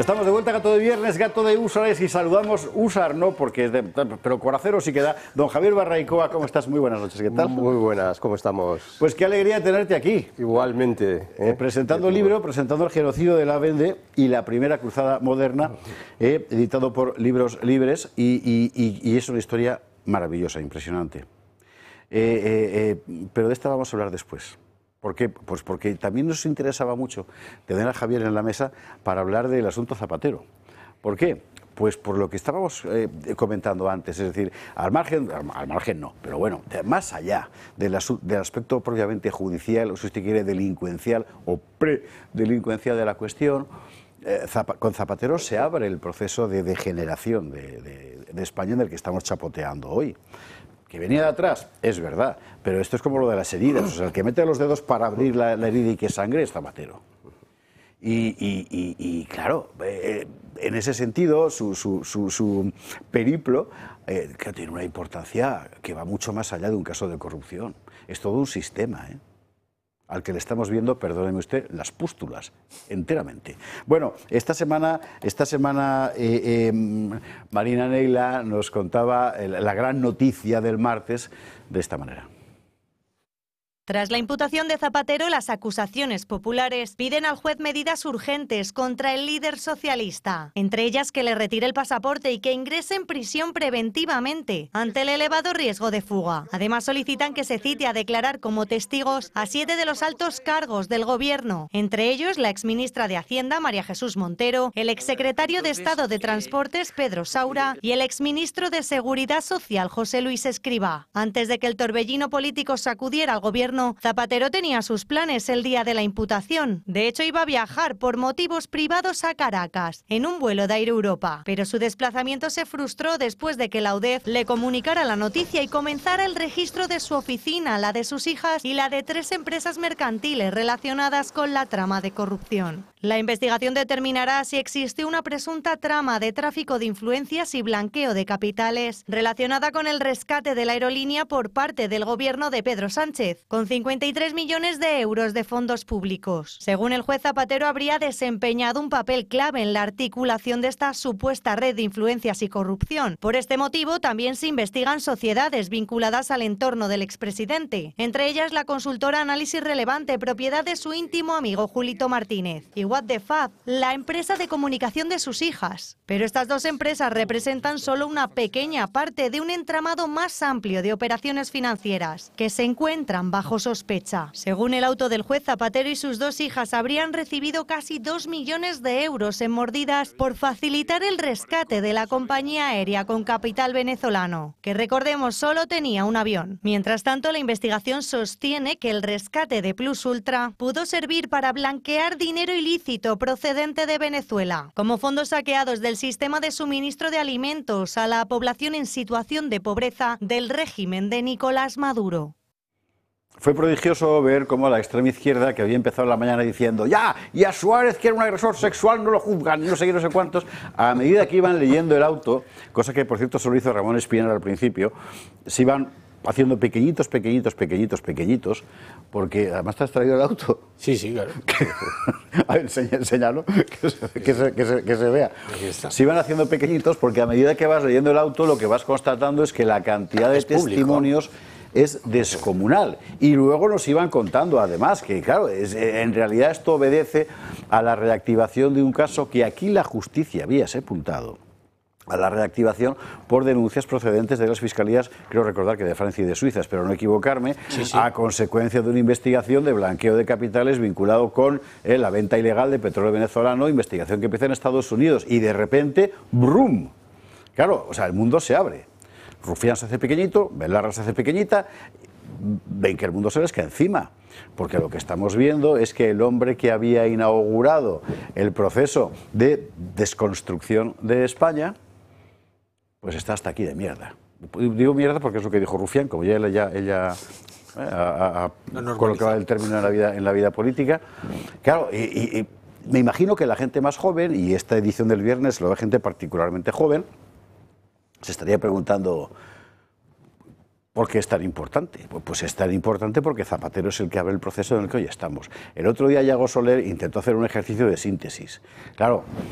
Estamos de vuelta, Gato de Viernes, Gato de Húsares, y saludamos Húsar, no porque es de, pero Coracero sí que da. Don Javier Barraicoa, ¿cómo estás? Muy buenas noches, ¿qué tal? Muy buenas, ¿cómo estamos? Pues qué alegría tenerte aquí. Igualmente. Presentando el libro, presentando el genocidio de la Vende y la primera cruzada moderna, editado por Libros Libres, y es una historia maravillosa, impresionante. Pero de esta vamos a hablar después. ¿Por qué? Pues porque también nos interesaba mucho tener a Javier en la mesa para hablar del asunto Zapatero. ¿Por qué? Pues por lo que estábamos comentando antes, es decir, al margen no, pero bueno, más allá del aspecto propiamente judicial, o si usted quiere, delincuencial o predelincuencial de la cuestión, con Zapatero se abre el proceso de degeneración de España en el que estamos chapoteando hoy. Que venía de atrás, es verdad, pero esto es como lo de las heridas, o sea, el que mete los dedos para abrir la herida y que sangre es Zapatero. Y claro, en ese sentido, su periplo que tiene una importancia que va mucho más allá de un caso de corrupción. Es todo un sistema, al que le estamos viendo, perdóneme usted, las pústulas, enteramente. Bueno, esta semana Marina Neila nos contaba la gran noticia del martes de esta manera. Tras la imputación de Zapatero, las acusaciones populares piden al juez medidas urgentes contra el líder socialista, entre ellas que le retire el pasaporte y que ingrese en prisión preventivamente ante el elevado riesgo de fuga. Además, solicitan que se cite a declarar como testigos a 7 de los altos cargos del gobierno, entre ellos la exministra de Hacienda, María Jesús Montero, el exsecretario de Estado de Transportes, Pedro Saura, y el exministro de Seguridad Social, José Luis Escrivá. Antes de que el torbellino político sacudiera al gobierno, Zapatero tenía sus planes el día de la imputación. De hecho, iba a viajar por motivos privados a Caracas, en un vuelo de Air Europa. Pero su desplazamiento se frustró después de que la UDEF le comunicara la noticia y comenzara el registro de su oficina, la de sus hijas y la de 3 empresas mercantiles relacionadas con la trama de corrupción. La investigación determinará si existe una presunta trama de tráfico de influencias y blanqueo de capitales relacionada con el rescate de la aerolínea por parte del gobierno de Pedro Sánchez, con 53 millones de euros de fondos públicos. Según el juez, Zapatero habría desempeñado un papel clave en la articulación de esta supuesta red de influencias y corrupción. Por este motivo, también se investigan sociedades vinculadas al entorno del expresidente, entre ellas la consultora Análisis Relevante, propiedad de su íntimo amigo Julito Martínez, y What the Fab, la empresa de comunicación de sus hijas. Pero estas 2 empresas representan solo una pequeña parte de un entramado más amplio de operaciones financieras que se encuentran bajo sospecha. Según el auto del juez, Zapatero y sus 2 hijas habrían recibido casi 2 millones de euros en mordidas por facilitar el rescate de la compañía aérea con capital venezolano, que recordemos solo tenía un avión. Mientras tanto, la investigación sostiene que el rescate de Plus Ultra pudo servir para blanquear dinero ilícito procedente de Venezuela, como fondos saqueados del sistema de suministro de alimentos a la población en situación de pobreza del régimen de Nicolás Maduro. Fue prodigioso ver cómo la extrema izquierda, que había empezado la mañana diciendo ¡ya! Y a Suárez, que era un agresor sexual, no lo juzgan, no sé qué, no sé cuántos, a medida que iban leyendo el auto, cosa que por cierto solo hizo Ramón Espinar al principio, se iban haciendo pequeñitos, porque además te has traído el auto. Sí, claro. A ver, enséñalo, que se vea. Se iban haciendo pequeñitos porque a medida que vas leyendo el auto, lo que vas constatando es que la cantidad de testimonios es descomunal. Y luego nos iban contando, además, que claro, en realidad esto obedece a la reactivación de un caso que aquí la justicia había sepultado, a la reactivación por denuncias procedentes de las fiscalías, creo recordar que de Francia y de Suiza, espero no equivocarme, a consecuencia de una investigación de blanqueo de capitales vinculado con la venta ilegal de petróleo venezolano, investigación que empieza en Estados Unidos, y de repente, ¡brum! Claro, o sea, el mundo se abre. Rufián se hace pequeñito, Belarra se hace pequeñita, ven que el mundo se les cae encima, porque lo que estamos viendo es que el hombre que había inaugurado el proceso de desconstrucción de España, pues está hasta aquí de mierda. Digo mierda porque es lo que dijo Rufián, como ya ella ha colocado el término en la vida política. Claro, y me imagino que la gente más joven, y esta edición del viernes lo ve gente particularmente joven, se estaría preguntando ¿por qué es tan importante? Pues es tan importante porque Zapatero es el que abre el proceso en el que hoy estamos. El otro día Yago Soler intentó hacer un ejercicio de síntesis. Claro,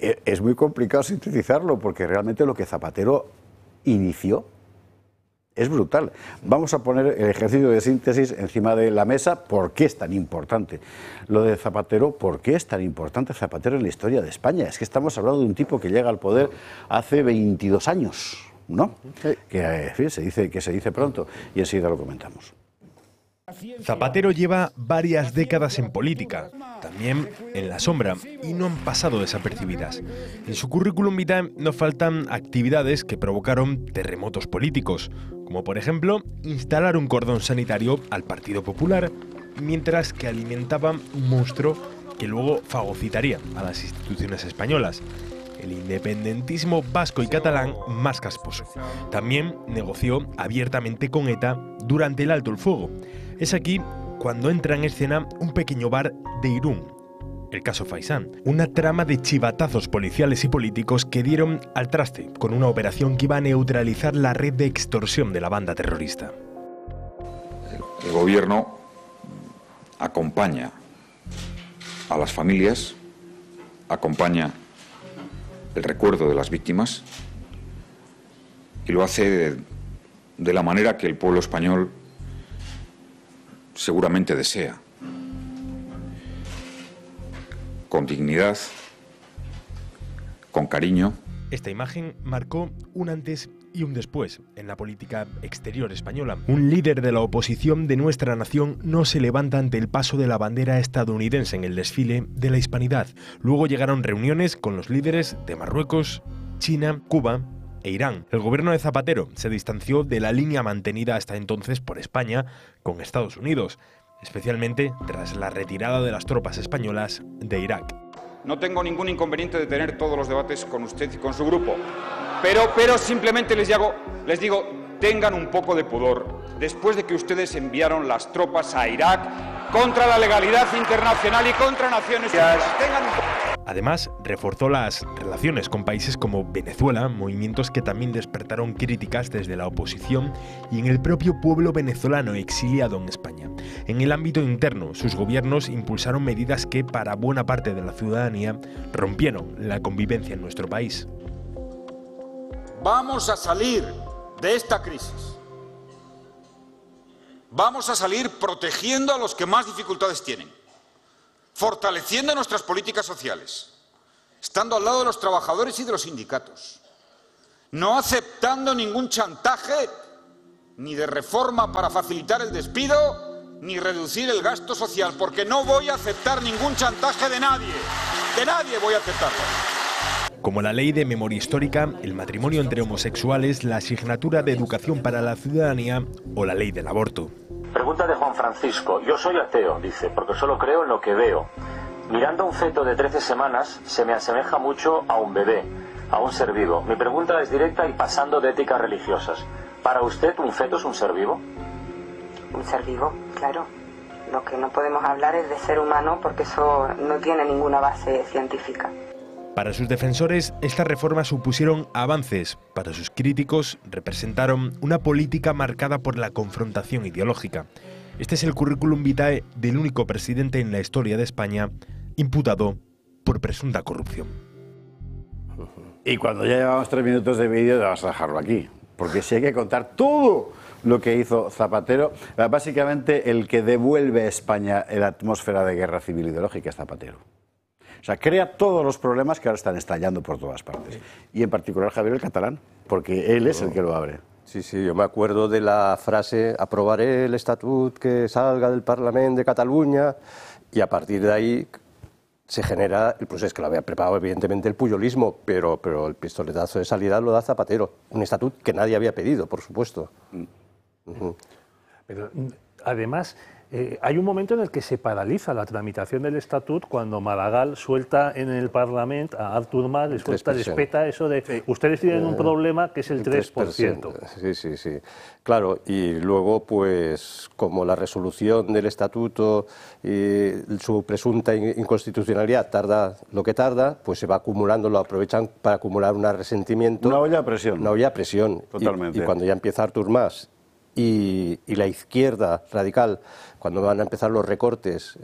es muy complicado sintetizarlo porque realmente lo que Zapatero inició es brutal. Vamos a poner el ejercicio de síntesis encima de la mesa. ¿Por qué es tan importante lo de Zapatero? ¿Por qué es tan importante Zapatero en la historia de España? Es que estamos hablando de un tipo que llega al poder hace 22 años, ¿no? Que en fin, se dice pronto y enseguida lo comentamos. Zapatero lleva varias décadas en política, también en la sombra, y no han pasado desapercibidas. En su currículum vitae no faltan actividades que provocaron terremotos políticos, como por ejemplo instalar un cordón sanitario al Partido Popular, mientras que alimentaba un monstruo que luego fagocitaría a las instituciones españolas, el independentismo vasco y catalán más casposo. También negoció abiertamente con ETA durante el alto el fuego. Es aquí cuando entra en escena un pequeño bar de Irún, el caso Faisán, una trama de chivatazos policiales y políticos que dieron al traste con una operación que iba a neutralizar la red de extorsión de la banda terrorista. El gobierno acompaña a las familias, acompaña el recuerdo de las víctimas y lo hace de la manera que el pueblo español seguramente desea, con dignidad, con cariño. Esta imagen marcó un antes y un después en la política exterior española. Un líder de la oposición de nuestra nación no se levanta ante el paso de la bandera estadounidense en el desfile de la hispanidad. Luego llegaron reuniones con los líderes de Marruecos, China, Cuba e Irán. El gobierno de Zapatero se distanció de la línea mantenida hasta entonces por España con Estados Unidos, especialmente tras la retirada de las tropas españolas de Irak. No tengo ningún inconveniente de tener todos los debates con usted y con su grupo, pero simplemente les digo, tengan un poco de pudor. Después de que ustedes enviaron las tropas a Irak contra la legalidad internacional y contra Naciones Unidas, tengan un poco. Además, reforzó las relaciones con países como Venezuela, movimientos que también despertaron críticas desde la oposición y en el propio pueblo venezolano exiliado en España. En el ámbito interno, sus gobiernos impulsaron medidas que, para buena parte de la ciudadanía, rompieron la convivencia en nuestro país. Vamos a salir de esta crisis. Vamos a salir protegiendo a los que más dificultades tienen, fortaleciendo nuestras políticas sociales, estando al lado de los trabajadores y de los sindicatos, no aceptando ningún chantaje ni de reforma para facilitar el despido ni reducir el gasto social, porque no voy a aceptar ningún chantaje de nadie voy a aceptarlo. Como la ley de memoria histórica, el matrimonio entre homosexuales, la asignatura de educación para la ciudadanía o la ley del aborto. Pregunta de Juan Francisco. Yo soy ateo, dice, porque solo creo en lo que veo. Mirando a un feto de 13 semanas, se me asemeja mucho a un bebé, a un ser vivo. Mi pregunta es directa y pasando de éticas religiosas. ¿Para usted un feto es un ser vivo? Un ser vivo, claro. Lo que no podemos hablar es de ser humano porque eso no tiene ninguna base científica. Para sus defensores, estas reformas supusieron avances. Para sus críticos, representaron una política marcada por la confrontación ideológica. Este es el currículum vitae del único presidente en la historia de España imputado por presunta corrupción. Y cuando ya llevamos 3 minutos de vídeo, vamos a dejarlo aquí. Porque si hay que contar todo lo que hizo Zapatero, básicamente el que devuelve a España en la atmósfera de guerra civil ideológica es Zapatero. O sea, crea todos los problemas que ahora están estallando por todas partes. Y en particular Javier el Catalán, porque él es el que lo abre. Sí, yo me acuerdo de la frase aprobaré el estatut que salga del Parlament de Cataluña, y a partir de ahí se genera el proceso que lo había preparado evidentemente el puyolismo, pero el pistoletazo de salida lo da Zapatero. Un estatut que nadie había pedido, por supuesto. Pero además, hay un momento en el que se paraliza la tramitación del estatut cuando Maragall suelta en el Parlamento a Artur Mas, le suelta, despeta eso de sí, ustedes tienen un problema que es el 3%. Sí. Claro, y luego, pues, como la resolución del estatuto y su presunta inconstitucionalidad tarda lo que tarda, pues se va acumulando, lo aprovechan para acumular un resentimiento. Una olla a presión. Una olla a presión. Totalmente. Y cuando ya empieza Artur Mas y la izquierda radical, cuando van a empezar los recortes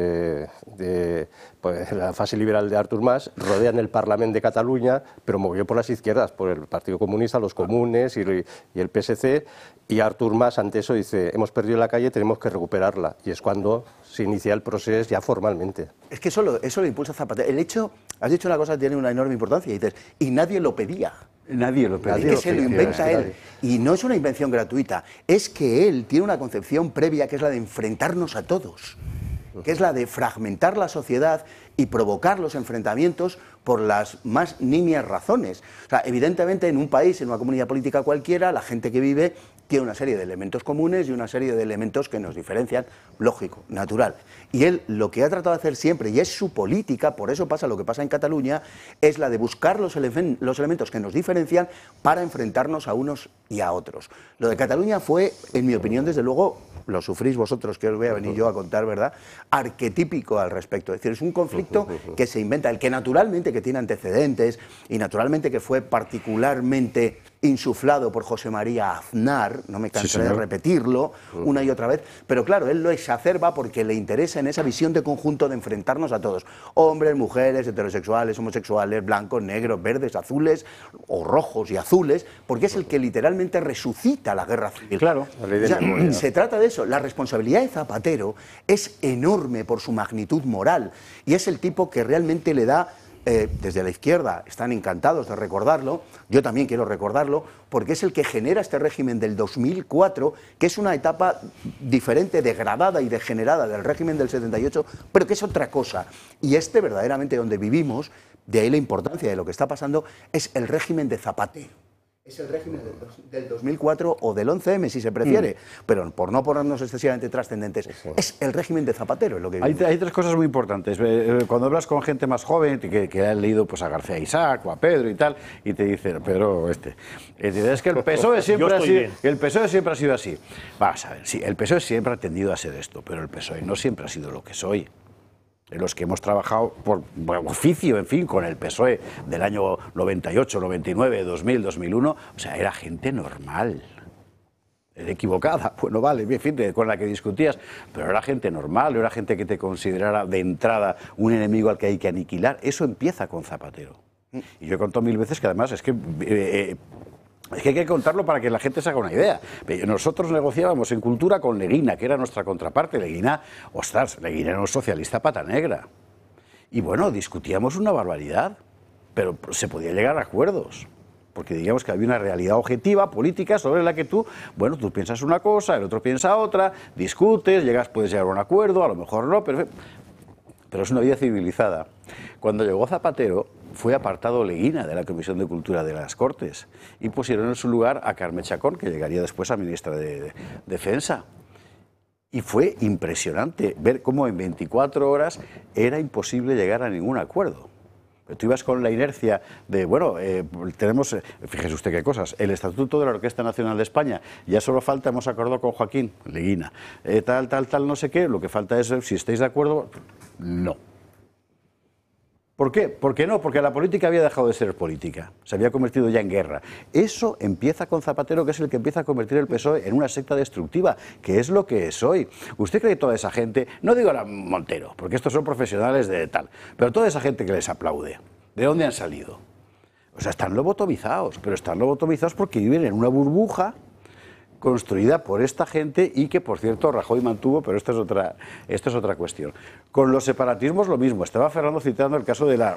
de la fase liberal de Artur Mas, rodean el Parlamento de Cataluña, pero movido por las izquierdas, por el Partido Comunista, los comunes y el PSC, y Artur Mas ante eso dice, hemos perdido la calle, tenemos que recuperarla, y es cuando se inicia el proceso ya formalmente. Es que eso lo impulsa Zapatero. El hecho, has dicho una cosa que tiene una enorme importancia, y dices, y nadie lo pedía. Nadie lo pedía. Es que se lo inventa él. Y no es una invención gratuita, es que él tiene una concepción previa que es la de enfrentarnos a todos, que es la de fragmentar la sociedad y provocar los enfrentamientos por las más nimias razones. O sea, evidentemente en un país, en una comunidad política cualquiera, la gente que vive tiene una serie de elementos comunes y una serie de elementos que nos diferencian, lógico, natural. Y él lo que ha tratado de hacer siempre, y es su política, por eso pasa lo que pasa en Cataluña, es la de buscar los elementos que nos diferencian para enfrentarnos a unos y a otros. Lo de Cataluña fue, en mi opinión, desde luego, lo sufrís vosotros, que os voy a venir yo a contar, ¿verdad?, arquetípico al respecto. Es decir, es un conflicto que se inventa, el que naturalmente que tiene antecedentes y naturalmente que fue particularmente insuflado por José María Aznar, no me cansaré de repetirlo una y otra vez, pero claro, él lo exacerba porque le interesa en esa visión de conjunto de enfrentarnos a todos, hombres, mujeres, heterosexuales, homosexuales, blancos, negros, verdes, azules, o rojos y azules, porque es el que literalmente resucita la guerra civil. Claro. O sea, se trata de eso. La responsabilidad de Zapatero es enorme por su magnitud moral y es el tipo que realmente le da... desde la izquierda están encantados de recordarlo, yo también quiero recordarlo, porque es el que genera este régimen del 2004, que es una etapa diferente, degradada y degenerada del régimen del 78, pero que es otra cosa. Y verdaderamente donde vivimos, de ahí la importancia de lo que está pasando, es el régimen de Zapatero. Es el régimen del 2004 o del 11M, si se prefiere, pero por no ponernos excesivamente trascendentes, es el régimen de Zapatero. Es lo que hay tres cosas muy importantes. Cuando hablas con gente más joven, que ha leído pues, a García Isaac o a Pedro y tal, y te dicen, Pedro, es que el PSOE siempre ha sido así. Vamos a ver, sí, el PSOE siempre ha tendido a ser esto, pero el PSOE no siempre ha sido lo que es hoy. Los que hemos trabajado por oficio, en fin, con el PSOE del año 98, 99, 2000, 2001, o sea, era gente normal. Era equivocada, bueno, vale, en fin, con la que discutías, pero era gente normal, era gente que te considerara de entrada un enemigo al que hay que aniquilar. Eso empieza con Zapatero. Y yo he contado 1000 veces que además es que hay que contarlo para que la gente se haga una idea. Nosotros negociábamos en Cultura con Leguina, que era nuestra contraparte. Leguina era un socialista pata negra. Y bueno, discutíamos una barbaridad, pero se podía llegar a acuerdos. Porque digamos que había una realidad objetiva, política, sobre la que tú piensas una cosa, el otro piensa otra, discutes, puedes llegar a un acuerdo, a lo mejor no, pero es una vida civilizada. Cuando llegó Zapatero, fue apartado Leguina de la Comisión de Cultura de las Cortes y pusieron en su lugar a Carme Chacón, que llegaría después a ministra de Defensa. Y fue impresionante ver cómo en 24 horas era imposible llegar a ningún acuerdo. Pero tú ibas con la inercia de, tenemos, fíjese usted qué cosas, el Estatuto de la Orquesta Nacional de España, ya solo falta, hemos acordado con Joaquín Leguina, tal, no sé qué, lo que falta es, si estáis de acuerdo, no. ¿Por qué? ¿Por qué no? Porque la política había dejado de ser política, se había convertido ya en guerra. Eso empieza con Zapatero, que es el que empieza a convertir el PSOE en una secta destructiva, que es lo que es hoy. ¿Usted cree que toda esa gente, no digo a Montero, porque estos son profesionales de tal, pero toda esa gente que les aplaude, ¿de dónde han salido? O sea, están lobotomizados, pero están lobotomizados porque viven en una burbuja construida por esta gente y que, por cierto, Rajoy mantuvo, pero esto es otra cuestión. Con los separatismos lo mismo. Estaba Fernando citando el caso del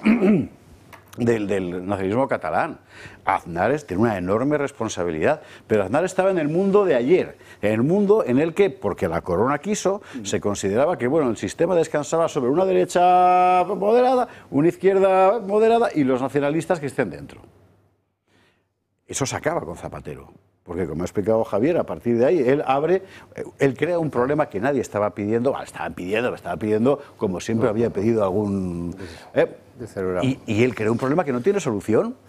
nacionalismo catalán. Aznar tiene una enorme responsabilidad, pero Aznar estaba en el mundo de ayer, en el mundo en el que, porque la corona quiso, se consideraba que el sistema descansaba sobre una derecha moderada, una izquierda moderada y los nacionalistas que estén dentro. Eso se acaba con Zapatero. Porque, como ha explicado Javier, a partir de ahí él crea un problema que nadie estaba pidiendo, estaba pidiendo como siempre había pedido algún... Y él crea un problema que no tiene solución.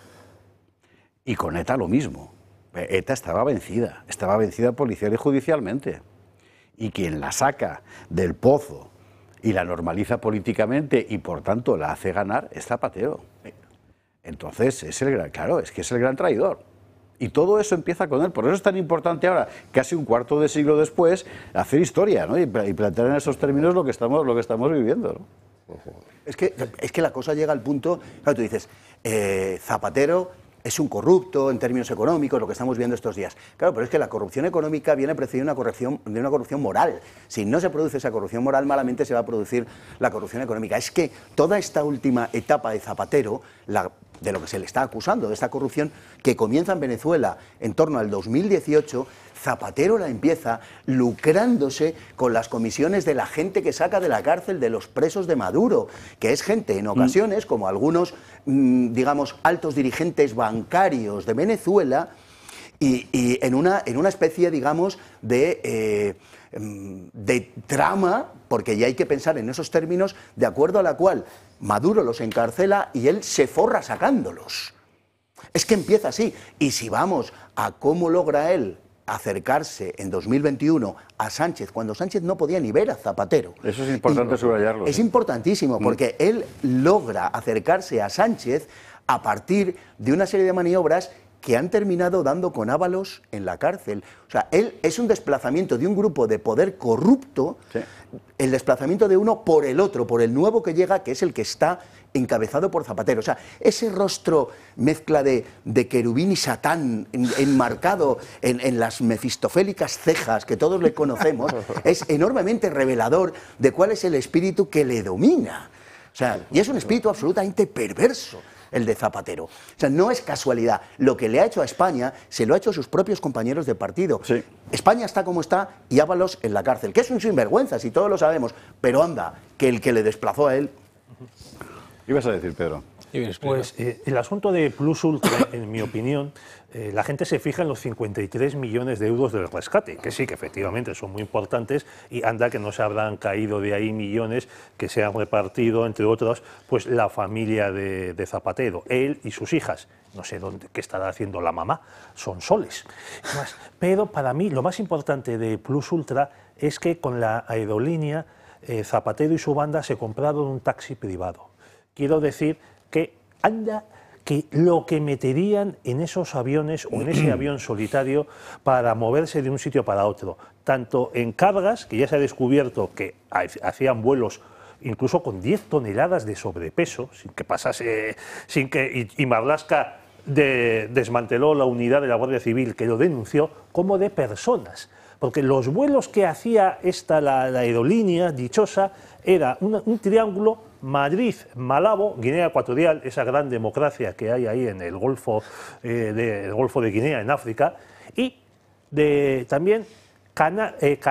Y con ETA lo mismo. ETA estaba vencida policial y judicialmente. Y quien la saca del pozo y la normaliza políticamente y por tanto la hace ganar es Zapatero. Entonces es el gran traidor. Y todo eso empieza con él. Por eso es tan importante ahora, casi un cuarto de siglo después, hacer historia, ¿no? y plantear en esos términos lo que estamos viviendo, ¿no? Es que la cosa llega al punto, claro, tú dices, Zapatero es un corrupto en términos económicos, lo que estamos viendo estos días. Claro, pero es que la corrupción económica viene precedida de una corrupción moral. Si no se produce esa corrupción moral, malamente se va a producir la corrupción económica. Es que toda esta última etapa de Zapatero, de lo que se le está acusando, de esta corrupción que comienza en Venezuela en torno al 2018, Zapatero la empieza lucrándose con las comisiones de la gente que saca de la cárcel de los presos de Maduro, que es gente en ocasiones, como algunos, digamos, altos dirigentes bancarios de Venezuela, y en una especie, digamos, de trama, porque ya hay que pensar en esos términos, de acuerdo a la cual Maduro los encarcela y él se forra sacándolos. Es que empieza así. Y si vamos a cómo logra él acercarse en 2021 a Sánchez, cuando Sánchez no podía ni ver a Zapatero. Eso es importante subrayarlo. Es importantísimo, porque él logra acercarse a Sánchez a partir de una serie de maniobras que han terminado dando con Ábalos en la cárcel. O sea, él es un desplazamiento de un grupo de poder corrupto, sí, el desplazamiento de uno por el otro, por el nuevo que llega, que es el que está encabezado por Zapatero. O sea, ese rostro mezcla de querubín y Satán enmarcado en las mefistofélicas cejas que todos le conocemos, es enormemente revelador de cuál es el espíritu que le domina. O sea, y es un espíritu absolutamente perverso, el de Zapatero. O sea, no es casualidad. Lo que le ha hecho a España, se lo ha hecho a sus propios compañeros de partido. Sí. España está como está y Ábalos en la cárcel, que es un sinvergüenza, si todos lo sabemos, pero anda, que el que le desplazó a él... ¿Qué ibas a decir, Pedro? Pues el asunto de Plus Ultra, en mi opinión, la gente se fija en los 53 millones de euros del rescate, que sí, que efectivamente son muy importantes, y anda que no se habrán caído de ahí millones que se han repartido, entre otros, pues la familia de Zapatero, él y sus hijas. No sé qué estará haciendo la mamá, son soles. Pero para mí lo más importante de Plus Ultra es que con la aerolínea Zapatero y su banda se compraron un taxi privado. Quiero decir que anda que lo que meterían en esos aviones o en ese avión solitario para moverse de un sitio para otro, tanto en cargas, que ya se ha descubierto que hacían vuelos incluso con 10 toneladas de sobrepeso, sin que pasase, y Marlaska desmanteló la unidad de la Guardia Civil que lo denunció, como de personas. Porque los vuelos que hacía la aerolínea dichosa era un triángulo Madrid-Malabo, Guinea Ecuatorial, esa gran democracia que hay ahí en el Golfo de Guinea, en África, y también